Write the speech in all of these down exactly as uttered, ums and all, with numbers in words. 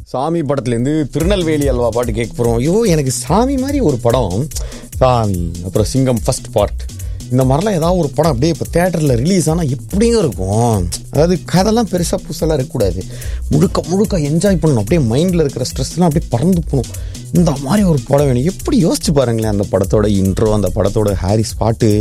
சாமி படத்துலேருந்து திருநெல்வேலி அல்வா பாட்டு கேட்க போகிறோம். ஐயோ எனக்கு சாமி மாதிரி ஒரு படம், சாமி அப்புறம் சிங்கம் ஃபர்ஸ்ட் பார்ட், இந்த மாதிரிலாம் ஏதாவது ஒரு படம் அப்படியே இப்போ தேட்டரில் ரிலீஸ் ஆனால் எப்படிங்க இருக்கும். அதாவது கதைலாம் பெருசாக புதுசெல்லாம் இருக்கக்கூடாது, முழுக்க முழுக்க என்ஜாய் பண்ணணும், அப்படியே மைண்டில் இருக்கிற ஸ்ட்ரெஸ்லாம் அப்படியே பறந்து போகணும். இந்த மாதிரி ஒரு படம் வேணும். எப்படி யோசிச்சு பாருங்களேன், அந்த படத்தோட இன்ட்ரோ, அந்த படத்தோட ஹாரிஸ் பாட்டு.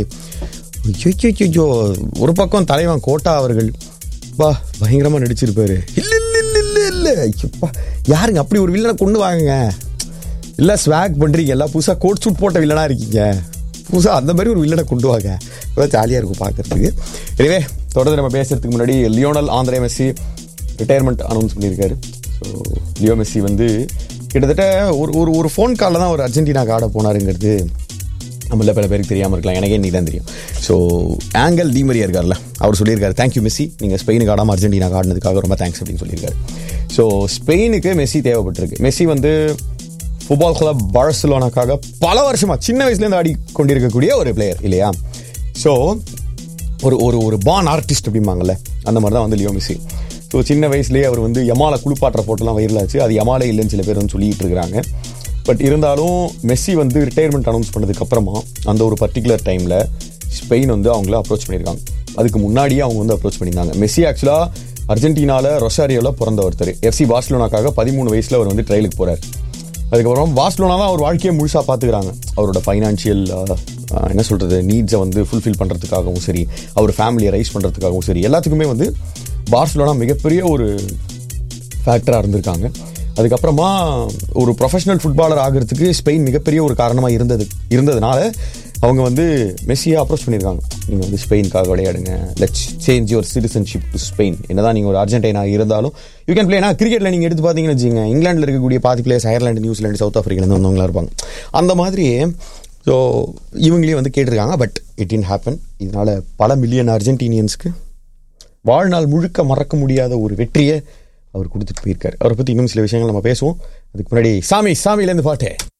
ஐயோ ஒரு பக்கம் தலைவன் கோட்டா அவர்கள் பா பயங்கரமாக நடிச்சிருப்பாரு. இல்லை இல்லை இல்லை இல்லை இல்லை ஐயோப்பா, யாருங்க அப்படி ஒரு வில்லனை கொண்டு வாங்க. இல்லை ஸ்வாக் பண்ணுறீங்க, எல்லாம் புதுசாக கோட் சூட் போட்ட வில்லனாக இருக்கீங்க, புதுசாக அந்த மாதிரி ஒரு வில்லனை கொண்டு வாங்க, அதான் ஜாலியாக இருக்கும் பார்க்குறதுக்கு. எனவே தொடர்ந்து நம்ம பேசுறதுக்கு முன்னாடி Lionel Andre Messi retirement announce பண்ணியிருக்காரு. ஸோ லியோ மெஸ்ஸி வந்து கிட்டத்தட்ட ஒரு ஒரு ஒரு ஃபோன் காலில் தான் ஒரு அர்ஜென்டினாக்கு ஆட போனாருங்கிறது நம்மள பல பேருக்கு தெரியாமல் இருக்கலாம், எனக்கே இன்னைக்கு தான் தெரியும். ஸோ ஆங்கல் டிமரியா இருக்கார்ல, அவர் சொல்லியிருக்காரு, தேங்க்யூ மெஸ்ஸி, நீங்கள் ஸ்பெயினுக்கு ஆடாமல் அர்ஜென்டினாக்கு ஆடினதுக்காக ரொம்ப தேங்க்ஸ் அப்படின்னு சொல்லியிருக்காரு. So ஸ்பெயினுக்கு Messi தேவைப்பட்டிருக்கு. மெஸ்ஸி வந்து ஃபுட்பால் கிளப் பார்சிலோனாக்காக பல வருஷமாக சின்ன வயசுலேருந்து ஆடி கொண்டிருக்கக்கூடிய ஒரு பிளேயர் இல்லையா. ஸோ ஒரு ஒரு ஒரு பான் ஆர்டிஸ்ட் அப்படிம்பாங்கல்ல, அந்த மாதிரி தான் வந்து லியோ மெஸ்ஸி. ஸோ சின்ன வயசுலேயே அவர் வந்து யமாலை குளிப்பாட்டுற போட்டெல்லாம் வைரலாச்சு. அது யமாலே இல்லைன்னு சில பேர் வந்து சொல்லிட்டு இருக்கிறாங்க. பட் இருந்தாலும் மெஸ்ஸி வந்து ரிட்டையர்மெண்ட் அனௌன்ஸ் பண்ணதுக்கப்புறமா அந்த ஒரு பர்டிகுலர் டைமில் ஸ்பெயின் வந்து அவங்கள அப்ரோச் பண்ணியிருக்காங்க. அதுக்கு முன்னாடியே அவங்க வந்து அப்ரோச் பண்ணியிருந்தாங்க. மெஸ்ஸி ஆக்சுவலாக அர்ஜென்டினாவில் ரொசாரியோவில் பிறந்த ஒருத்தர். எஃப்சி பார்சிலோனாக்காக பதிமூணு வயசில் அவர் வந்து ட்ரையலுக்கு போகிறார். அதுக்கப்புறம் பார்சிலோனா தான் அவர் வாழ்க்கையை முழுசாக பார்த்துக்கிறாங்க. அவரோட ஃபைனான்ஷியல் என்ன சொல்கிறது நீட்ஸை வந்து ஃபுல்ஃபில் பண்ணுறதுக்காகவும் சரி, அவர் ஃபேமிலியை ரைஸ் பண்ணுறதுக்காகவும் சரி, எல்லாத்துக்குமே வந்து பார்சிலோனா மிகப்பெரிய ஒரு ஃபேக்டராக இருந்திருக்காங்க. அதுக்கப்புறமா ஒரு ப்ரொஃபஷனல் ஃபுட்பாலர் ஆகிறதுக்கு ஸ்பெயின் மிகப்பெரிய ஒரு காரணமாக இருந்தது இருந்ததுனால அவங்க வந்து மெஸ்ஸியை அப்ரோச் பண்ணியிருக்காங்க. நீங்கள் வந்து ஸ்பெயினுக்காக விளையாடுங்க, let's change your citizenship to Spain. என்னதான் நீங்கள் ஒரு அர்ஜென்டினாக இருந்தாலும் யூ கேன் பிளே. ஏன்னா கிரிக்கெட்டில் நீங்கள் எடுத்து பார்த்தீங்கன்னு வச்சுங்க, இங்கிலாண்டில் இருக்கக்கூடிய பாதி பிளேயர்ஸ் அயர்லாண்டு, நியூசிலாண்டு, சவுத் ஆஃப்ரிக்காலேருந்து வந்தவங்களா இருப்பாங்க. அந்த மாதிரி ஸோ இவங்களையும் வந்து கேட்டிருக்காங்க. But it did happen. இதனால் பல மில்லியன் அர்ஜென்டினியன்ஸ்க்கு வாழ்நாள் முழுக்க மறக்க முடியாத ஒரு வெற்றியை அவர் கொடுத்துட்டு போயிருக்காரு. அவரை பற்றி இன்னும் சில விஷயங்கள் நம்ம பேசுவோம். அதுக்கு முன்னாடி சாமி சாமியிலேருந்து பாட்டு.